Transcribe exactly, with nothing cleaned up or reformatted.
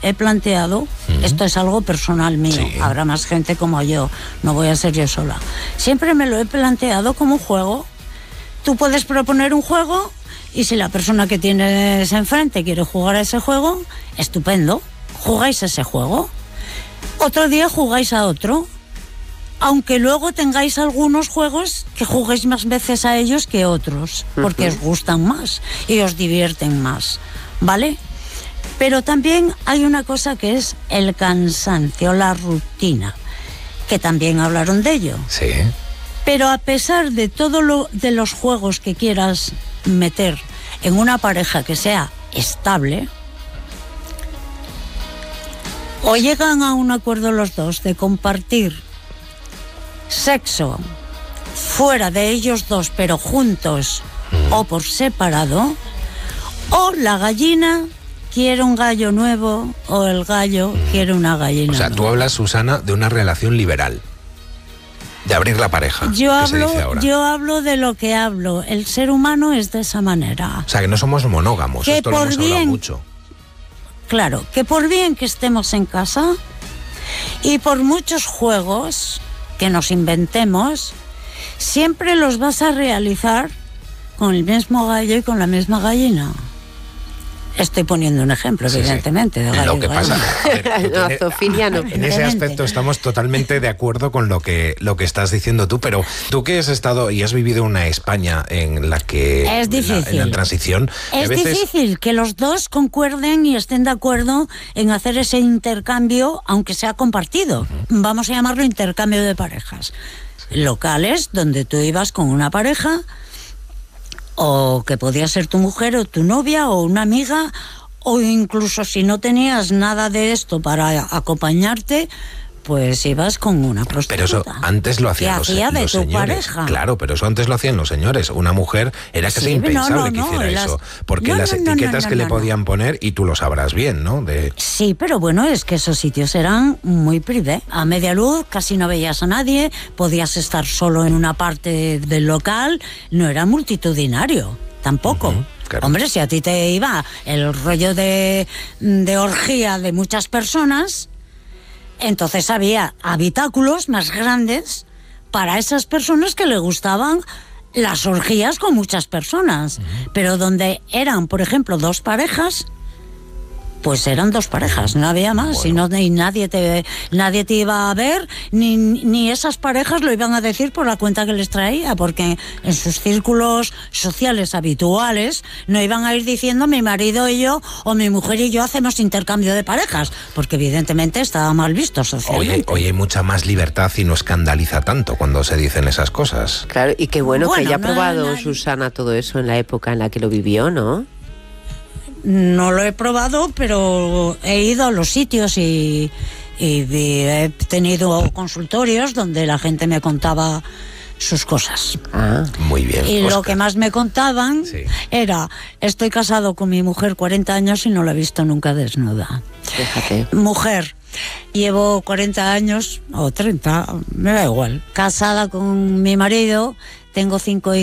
he planteado, uh-huh. esto es algo personal mío, sí. habrá más gente como yo, no voy a ser yo sola. Siempre me lo he planteado como un juego. Tú puedes proponer un juego y si la persona que tienes enfrente quiere jugar a ese juego, estupendo, jugáis ese juego. Otro día jugáis a otro, aunque luego tengáis algunos juegos que juguéis más veces a ellos que otros, porque uh-huh. os gustan más y os divierten más, ¿vale? Pero también hay una cosa que es el cansancio, la rutina, que también hablaron de ello. Sí. Pero a pesar de todo lo de los juegos que quieras meter en una pareja que sea estable, o llegan a un acuerdo los dos de compartir sexo fuera de ellos dos, pero juntos mm. o por separado, o la gallina quiere un gallo nuevo o el gallo mm. quiere una gallina nueva. O sea, tú hablas, Susana, de una relación liberal, de abrir la pareja. Yo que hablo, se dice ahora. yo hablo de lo que hablo. El ser humano es de esa manera. O sea, que no somos monógamos. Que esto por lo hemos bien, hablado mucho. Claro, que por bien que estemos en casa y por muchos juegos que nos inventemos, siempre los vas a realizar con el mismo gallo y con la misma gallina. Estoy poniendo un ejemplo, sí, evidentemente, sí. de gallo. Lo que pasa, a ver, no, tienes, Zoofilia no. En ese aspecto estamos totalmente de acuerdo con lo que lo que estás diciendo tú, pero tú que has estado y has vivido una España en la que es difícil. En la, en la transición, es a veces... difícil que los dos concuerden y estén de acuerdo en hacer ese intercambio, aunque sea compartido. Uh-huh. Vamos a llamarlo intercambio de parejas. Sí. Locales donde tú ibas con una pareja, o que podía ser tu mujer o tu novia o una amiga, o incluso si no tenías nada de esto para acompañarte, pues ibas con una prostituta. Pero eso antes lo hacían los, hacía de los tu señores. Pareja. Claro, pero eso antes lo hacían los señores. Una mujer era casi sí, impensable no, no, que hiciera no, eso. las... Porque no, las no, etiquetas no, no, que no, le no. podían poner, y tú lo sabrás bien, ¿no? De... Sí, pero bueno, es que esos sitios eran muy privé. A media luz casi no veías a nadie, podías estar solo en una parte del local, no era multitudinario, tampoco. Uh-huh. Claro. Hombre, si a ti te iba el rollo de, de orgía de muchas personas, entonces había habitáculos más grandes para esas personas que le gustaban las orgías con muchas personas. Uh-huh. Pero donde eran, por ejemplo, dos parejas, pues eran dos parejas, no había más. Bueno. Y, no, y nadie te nadie te iba a ver, ni, ni esas parejas lo iban a decir por la cuenta que les traía, porque en sus círculos sociales habituales no iban a ir diciendo mi marido y yo, o mi mujer y yo hacemos intercambio de parejas, porque evidentemente estaba mal visto socialmente. Hoy, hoy hay mucha más libertad y no escandaliza tanto cuando se dicen esas cosas. Claro, y qué bueno, bueno que haya no, probado no, Susana todo eso en la época en la que lo vivió, ¿no? No lo he probado, pero he ido a los sitios y, y, y he tenido consultorios donde la gente me contaba sus cosas. Ah, muy bien. Y Oscar. Lo que más me contaban sí. era, estoy casado con mi mujer cuarenta años y no la he visto nunca desnuda. Fíjate. Mujer, llevo cuarenta años, o treinta, me da igual, casada con mi marido, tengo cinco hijos.